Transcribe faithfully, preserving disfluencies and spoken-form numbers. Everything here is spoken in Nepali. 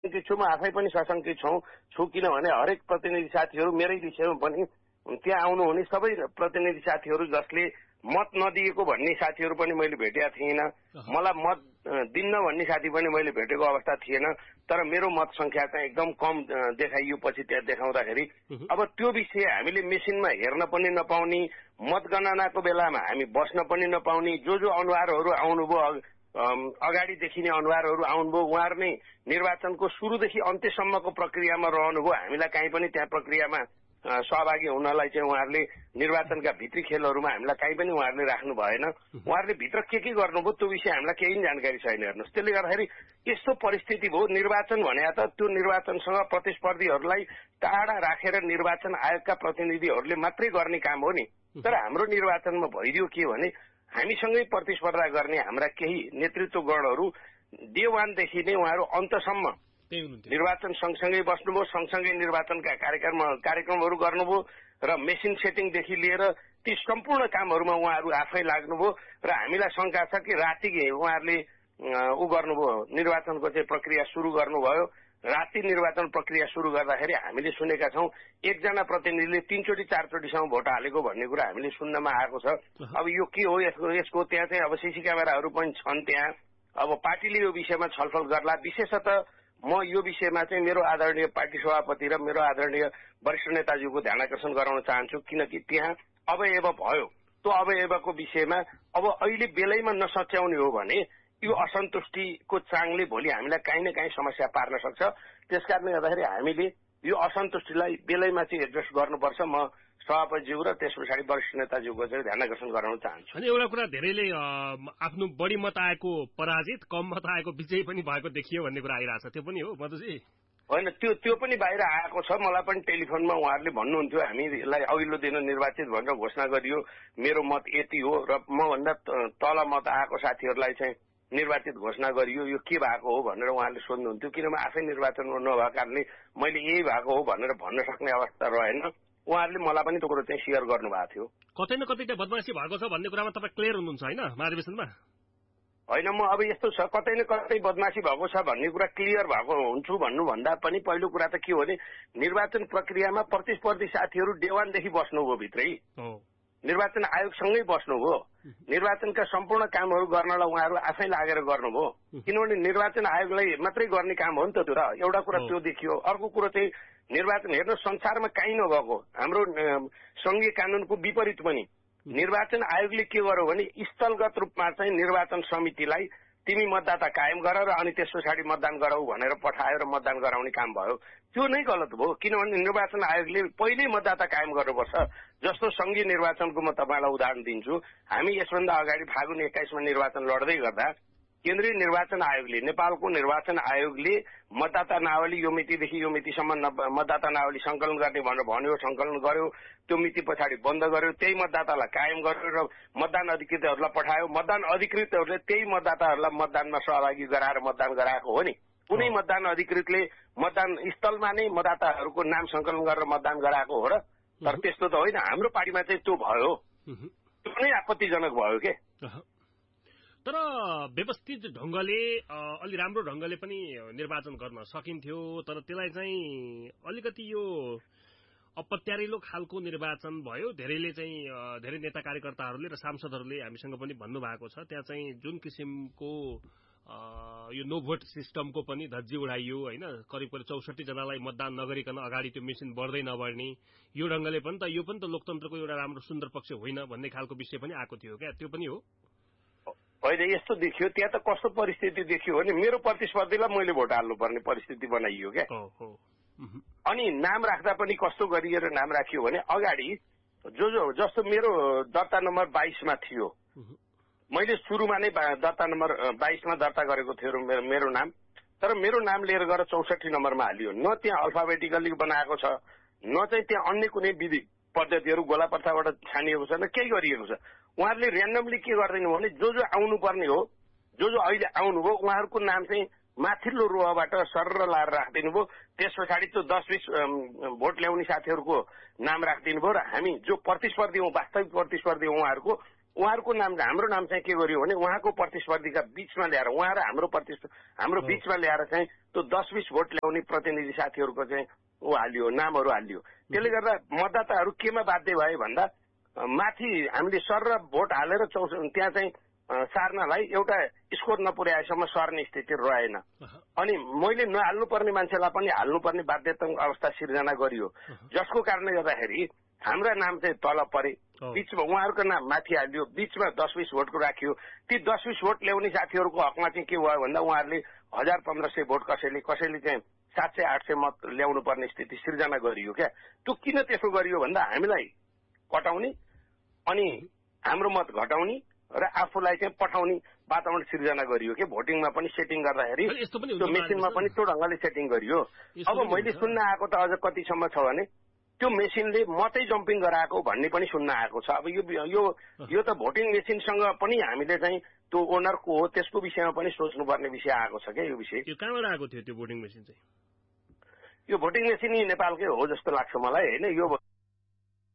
सशङ्कित छु, म आफै पनि सशङ्कित छु छु किनभने हरेक प्रतिनिधि साथीहरू मेरै विषयमा पनि त्यहाँ आउनुहुने सबै प्रतिनिधि साथीहरू जसले मत नदिएको भन्ने साथीहरू पनि मैले भेटेका थिइनँ, मलाई मत दिन्न भन्ने साथी पनि मैले भेटेको अवस्था थिएन। तर मेरो मत संख्या चाहिँ एकदम कम देखाइयो पछि त्यहाँ देखाउँदाखेरि अब त्यो विषय हामीले मेसिनमा हेर्न पनि नपाउने, मतगणनाको बेलामा हामी बस्न पनि नपाउने, जो जो अनुहारहरू आउनुभयो अगाडि देखिने अनुहारहरू आउनुभयो उहाँहरू नै निर्वाचनको सुरुदेखि अन्त्यसम्मको प्रक्रियामा रहनुभयो। हामीलाई काहीँ पनि त्यहाँ प्रक्रियामा सहभागी हुनलाई चाहिँ उहाँहरूले निर्वाचनका भित्री खेलहरूमा हामीलाई काहीँ पनि उहाँहरूले राख्नु भएन। उहाँहरूले भित्र के के गर्नुभयो त्यो विषय हामीलाई केही जानकारी छैन। हेर्नुहोस्, त्यसले गर्दाखेरि यस्तो परिस्थिति भयो। निर्वाचन भने त त्यो निर्वाचनसँग प्रतिस्पर्धीहरूलाई टाढा राखेर निर्वाचन आयोगका प्रतिनिधिहरूले मात्रै गर्ने काम हो नि। तर हाम्रो निर्वाचनमा भइदियो के भने हामीसँगै प्रतिस्पर्धा गर्ने हाम्रा केही नेतृत्वगणहरू डे वानदेखि नै उहाँहरू अन्तसम्म निर्वाचन सँगसँगै बस्नुभयो, सँगसँगै निर्वाचनका कार्यक्रम कार्यक्रमहरू गर्नुभयो र मेसिन सेटिङदेखि लिएर ती सम्पूर्ण कामहरूमा उहाँहरू आफै लाग्नुभयो र हामीलाई शङ्का छ कि राति उहाँहरूले उ गर्नुभयो, निर्वाचनको चाहिँ प्रक्रिया सुरु गर्नुभयो। राति निर्वाचन प्रक्रिया सुरु गर्दाखेरि हामीले सुनेका छौँ एकजना प्रतिनिधिले तीनचोटि चारचोटिसम्म भोट हालेको भन्ने कुरा हामीले सुन्नमा आएको छ। अब यो के हो यसको यसको त्यहाँ चाहिँ अब सिसी क्यामेराहरू पनि छन् त्यहाँ। अब पार्टीले यो विषयमा छलफल गर्ला। विशेषतः म यो विषयमा चाहिँ मेरो आदरणीय पार्टी सभापति र मेरो आदरणीय वरिष्ठ नेताजीको ध्यान आकर्षण गराउन चाहन्छु, किनकि त्यहाँ अवयव भयो। त्यो अवयवको विषयमा अब अहिले बेलैमा नसच्याउने हो भने यो असन्तुष्टिको चाङले भोलि हामीलाई काहीँ न काहीँ समस्या पार्न सक्छ। त्यसकारणले गर्दाखेरि हामीले यो असन्तुष्टिलाई बेलैमा चाहिँ एड्रेस गर्नुपर्छ। म सभापतिज्यू र त्यस पछाडि वरिष्ठ नेताज्यूको चाहिँ ध्यान आकर्षण गराउन चाहन्छु। अनि एउटा कुरा, धेरैले आफ्नो बढी मत आएको पराजित, कम मत आएको विजयी पनि भएको देखियो भन्ने कुरा आइरहेछ, त्यो पनि हो मधुजी? होइन, त्यो त्यो पनि बाहिर आएको छ। मलाई पनि टेलिफोनमा उहाँहरूले भन्नुहुन्थ्यो हामीलाई अघिल्लो दिन निर्वाचित भनेर घोषणा गरियो, मेरो मत यति हो र मभन्दा तल मत आएको साथीहरूलाई चाहिँ निर्वाचित घोषणा गरियो, यो के भएको हो भनेर उहाँले सोध्नुहुन्थ्यो। किनभने आफै निर्वाचनमा नभएको कारणले मैले यही भएको हो भनेर भन्न सक्ने अवस्था रहेन। उहाँहरूले मलाई पनि त्यो कुरो चाहिँ सेयर गर्नुभएको थियो। कतै न कतै त्यहाँ बदमासी भएको छ भन्ने कुरामा तपाईँ क्लियर हुनुहुन्छ होइन महाधिवेशनमा? होइन, म अब यस्तो छ कतै न कतै बदमासी भएको छ भन्ने कुरा क्लियर भएको हुन्छु भन्नुभन्दा पनि पहिलो कुरा त के हो भने निर्वाचन प्रक्रियामा प्रतिस्पर्धी साथीहरू डेवानदेखि बस्नुभयो भित्रै, निर्वाचन आयोगसँगै बस्नुभयो। निर्वाचनका सम्पूर्ण कामहरू गर्नलाई उहाँहरू आफै लागेर गर्नुभयो, किनभने निर्वाचन आयोगलाई मात्रै गर्ने काम हो नि त त्यो। र एउटा कुरा त्यो देखियो। अर्को कुरो चाहिँ निर्वाचन हेर्नु संसारमा काहीँ नभएको हाम्रो संघीय कानूनको विपरीत पनि निर्वाचन आयोगले के गर्यो भने स्थलगत रूपमा चाहिँ निर्वाचन समितिलाई तिमी मतदाता कायम गर र अनि त्यस पछाडि मतदान गराऊ भनेर पठायो र मतदान गराउने काम भयो। त्यो नै गलत भयो, किनभने निर्वाचन आयोगले पहिल्यै मतदाता कायम गर्नुपर्छ। जस्तो संघीय निर्वाचनको म तपाईँलाई उदाहरण दिन्छु। हामी यसभन्दा अगाडि फागुन एक्काइसमा निर्वाचन लड्दै गर्दा केन्द्रीय निर्वाचन आयोगले, नेपालको निर्वाचन आयोगले मतदाता नावली यो मितिदेखि यो मितिसम्म मतदाता नावली संकलन गर्ने भनेर भन्यो, संकलन गर्यो। त्यो मिति पछाडि बन्द गर्यो, त्यही मतदातालाई कायम गर्यो र मतदान अधिकृतहरूलाई पठायो। मतदान अधिकृतहरूले त्यही मतदाताहरूलाई मतदानमा सहभागी गराएर मतदान गराएको हो नि। कुनै मतदान अधिकृतले मतदान स्थलमा नै मतदाताहरूको नाम संकलन गरेर मतदान गराएको हो र? तर त्यस्तो त होइन। हाम्रो पार्टीमा चाहिँ त्यो भयो, त्यो नै आपत्तिजनक भयो के। तर व्यवस्थित ढंगले अलि राम्रो ढंगले पनि निर्वाचन गर्न सकिन्थ्यो। तर त्यसलाई चाहिँ अलिकति यो अपत्यारिलो खालको निर्वाचन भयो। धेरैले चाहिँ धेरै नेता कार्यकर्ताहरूले र सांसदहरूले हामीसँग पनि भन्नुभएको छ त्यहाँ चाहिँ जुन किसिमको यो नो भोट सिस्टमको पनि धज्जी उडाइयो होइन, करिब करिब चौसठी जनालाई मतदान नगरिकन अगाडि त्यो मेसिन बढ्दै नबढ्ने, यो ढंगले पनि त यो पनि त लोकतन्त्रको एउटा राम्रो सुन्दर पक्ष होइन भन्ने खालको विषय पनि आएको थियो क्या, त्यो पनि हो? होइन, यस्तो देखियो त्यहाँ त कस्तो परिस्थिति देखियो भने मेरो प्रतिस्पर्धीलाई मैले भोट हाल्नुपर्ने परिस्थिति बनाइयो क्या। अनि नाम राख्दा पनि कस्तो गरिएर नाम राखियो भने अगाडि जो जो जस्तो मेरो दर्ता नम्बर बाइसमा थियो, मैले सुरुमा नै दर्ता नम्बर बाइसमा दर्ता गरेको थियो मेरो मेरो नाम, तर मेरो नाम लिएर गएर चौसठी नम्बरमा हालियो। न त्यहाँ अल्फाबेटिकली बनाएको छ, न चाहिँ त्यहाँ अन्य कुनै विधि पद्धतिहरू गोला पर्चाबाट छानिएको छ, न केही गरिएको छ। उहाँहरूले ऱ्यान्डमली के गर्दैन भने जो जो आउनुपर्ने हो, जो जो अहिले आउनुभयो उहाँहरूको नाम चाहिँ माथिल्लो रोबाट सरर लाएर राखिदिनु भयो। त्यस पछाडि त्यो दस बिस भोट ल्याउने साथीहरूको नाम राखिदिनु भयो र हामी जो प्रतिस्पर्धी हौँ, वास्तविक प्रतिस्पर्धी हौँ उहाँहरूको उहाँहरूको नाम हाम्रो नाम चाहिँ के गरियो भने उहाँको प्रतिस्पर्धीका बीचमा ल्याएर उहाँ र हाम्रो प्रतिस्पर्धी हाम्रो बीचमा ल्याएर चाहिँ त्यो दस बिस भोट ल्याउने प्रतिनिधि साथीहरूको चाहिँ ऊ हालियो, नामहरू हालियो। त्यसले गर्दा मतदाताहरू केमा बाध्य भए भन्दा माथि हामीले सर र भोट हालेर चौ त्यहाँ चाहिँ सार्नलाई एउटा स्कोर नपुर्याएसम्म सर्ने स्थिति रहेन। अनि मैले नहाल्नुपर्ने मान्छेलाई पनि हाल्नुपर्ने बाध्यतात्मक अवस्था सिर्जना गरियो, जसको कारणले गर्दाखेरि हाम्रा नाम चाहिँ तल परे, बीचमा उहाँहरूको नाम माथि हालियो, बीचमा दस बिस भोटको राखियो। ती दस बिस भोट ल्याउने साथीहरूको हकमा चाहिँ के भयो भन्दा उहाँहरूले हजार पन्ध्र सय भोट कसैले कसैले चाहिँ सात सय आठ सय मत ल्याउनु पर्ने स्थिति सिर्जना गरियो क्या। त्यो किन त्यसो गरियो भन्दा हामीलाई कटाउने अनि हाम्रो मत घटाउने र आफूलाई चाहिँ पठाउने वातावरण सिर्जना गरियो कि भोटिङमा पनि सेटिङ गर्दाखेरि त्यो मेसिनमा पनि त्यो ढङ्गले सेटिङ गरियो। अब मैले सुन्न आएको त अझ कतिसम्म छ भने त्यो मेसिनले मात्रै जम्पिङ गराएको भन्ने पनि सुन्न आएको छ। अब यो यो यो त भोटिङ मेसिनसँग पनि हामीले चाहिँ त्यो ओनर को हो त्यसको विषयमा पनि सोच्नुपर्ने विषय आएको छ क्या। यो विषय यो कहाँबाट आएको थियो त्यो भोटिङ मेसिन चाहिँ? यो भोटिङ मेसिन नेपालकै हो जस्तो लाग्छ मलाई होइन। यो